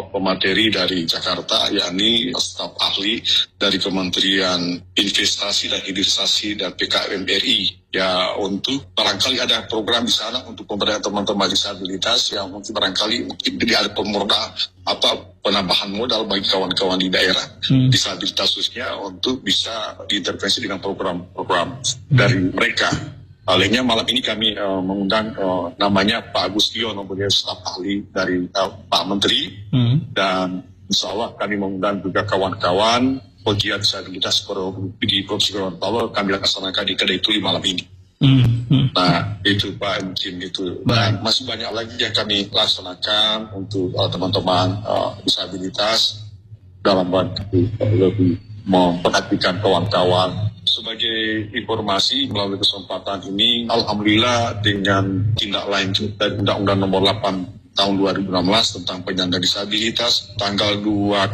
pemateri dari Jakarta, yakni staf ahli dari Kementerian Investasi dan Hilirisasi dan PKM RI. Ya, untuk barangkali ada program di sana untuk pemberdayaan teman-teman disabilitas yang mungkin ada penambahan modal bagi kawan-kawan di daerah disabilitas khususnya untuk bisa diintervensi dengan program-program dari mereka. Lainnya malam ini kami mengundang namanya Pak Agustion, beliau staf ahli dari Pak Menteri, dan insya Allah kami mengundang juga kawan-kawan pegiat disabilitas di Provinsi Gorontalo. Kami laksanakan di Kedai Tuli malam ini. Nah, itu Pak, mungkin itu. Dan masih banyak lagi yang kami laksanakan untuk teman-teman disabilitas dalam bantu lebih memperhatikan kawan-kawan. Sebagai informasi melalui kesempatan ini, alhamdulillah dengan tindak lanjut dari Undang-Undang Nomor 8 tahun 2016 tentang penyandang disabilitas, tanggal 2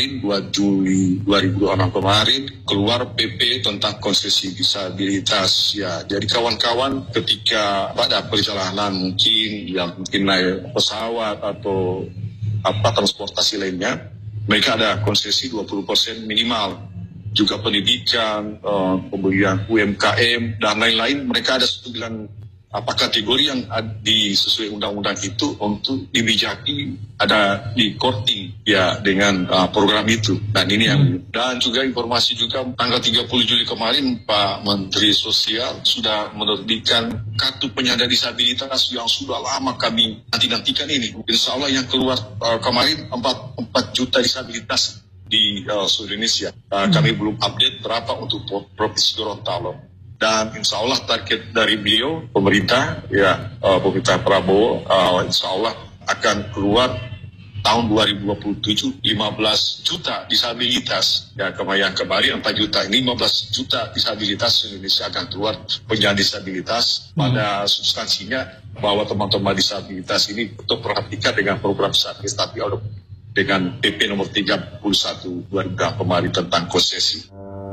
Juli 2026 kemarin keluar PP tentang konsesi disabilitas. Ya, jadi kawan-kawan ketika pada perjalanan mungkin naik pesawat atau transportasi lainnya, mereka ada konsesi 20% minimal. Juga pendidikan, kemudian UMKM dan lain-lain, mereka ada 9 kategori yang sesuai undang-undang itu untuk dibijaki, ada di korting ya dengan program itu. Dan ini dan juga informasi juga tanggal 30 Juli kemarin Pak Menteri Sosial sudah menerbitkan kartu penyandang disabilitas yang sudah lama kami nanti-nantikan ini. Insya Allah yang keluar kemarin 4 juta disabilitas di seluruh Indonesia. Kami belum update berapa untuk Provinsi Gorontalo. Dan insya Allah target dari beliau, pemerintah pemerintah Prabowo, insya Allah akan keluar tahun 2027 15 juta disabilitas. Ya, yang kemarin 4 juta, ini 15 juta disabilitas Indonesia akan keluar penyandang disabilitas. Pada substansinya bahwa teman-teman disabilitas ini betul perhatikan dengan program disabilitas, tapi dengan PP nomor 31 2000 kemarin tentang konsesi.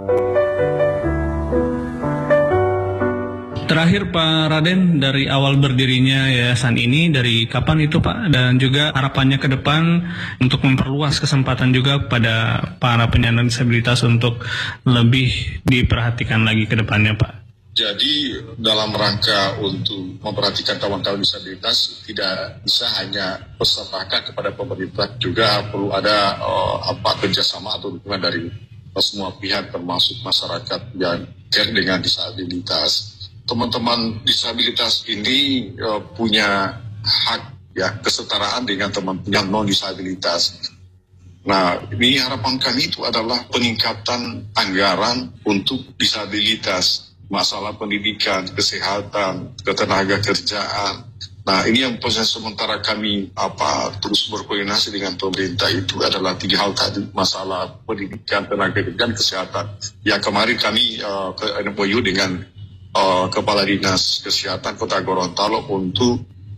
Terakhir Pak Raden, dari awal berdirinya yayasan ini, dari kapan itu Pak? Dan juga harapannya ke depan untuk memperluas kesempatan juga pada para penyandang disabilitas untuk lebih diperhatikan lagi ke depannya Pak. Jadi dalam rangka untuk memperhatikan kawan-kawan disabilitas tidak bisa hanya berserahkan kepada pemerintah, juga perlu ada kerjasama atau dukungan dari semua pihak termasuk masyarakat yang care dengan disabilitas. Teman-teman disabilitas ini punya hak kesetaraan dengan teman-teman yang non disabilitas. Nah, ini harapan kami itu adalah peningkatan anggaran untuk disabilitas. Masalah pendidikan, kesehatan, ketenaga kerjaan. Nah, ini yang proses sementara kami terus berkoordinasi dengan pemerintah itu adalah 3 hal tadi, masalah pendidikan, tenaga kerja, dan kesehatan. Yang kemarin kami ke MOU dengan Kepala Dinas Kesehatan Kota Gorontalo untuk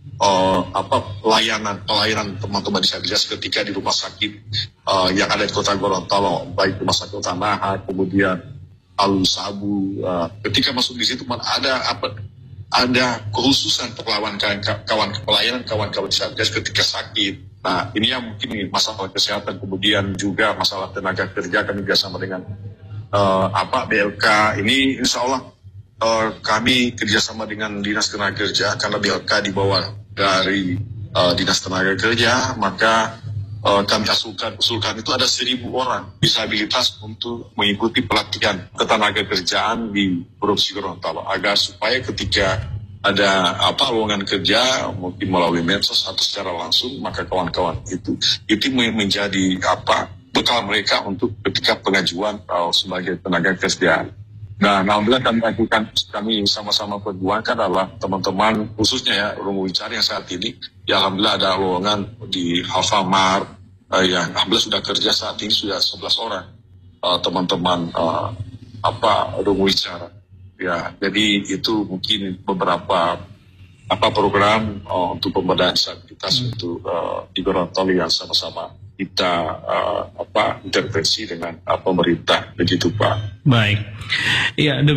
pelayanan teman-teman disabilitas ketika di rumah sakit yang ada di Kota Gorontalo, baik rumah sakit Utama, kemudian Alun Sabu, ketika masuk di situ ada kekhususan pelayanan kawan-kawan disabilitas ketika sakit. Nah, ini yang mungkin masalah kesehatan, kemudian juga masalah tenaga kerja. Kami bersama dengan BLK ini, insya Allah kami kerjasama dengan Dinas Tenaga Kerja, karena BLK di bawah dari Dinas Tenaga Kerja, maka kami usulkan itu ada 1.000 orang disabilitas untuk mengikuti pelatihan ketenaga kerjaan di Provinsi Gorontalo, agar supaya ketika ada lowongan kerja mungkin melalui medsos atau secara langsung, maka kawan-kawan itu menjadi bekal mereka untuk ketika pengajuan sebagai tenaga kerja. Nah, alhamdulillah kami sama-sama perjuangkan adalah teman-teman khususnya Romo Wicara yang saat ini, alhamdulillah ada lowongan di Alfamart yang alhamdulillah sudah kerja saat ini sudah 11 orang teman-teman Romo Wicara. Ya, jadi itu mungkin beberapa program untuk pemberdayaan disabilitas untuk di Gorontalo yang sama-sama kita intervensi dengan pemerintah, begitu Pak. Baik. Iya.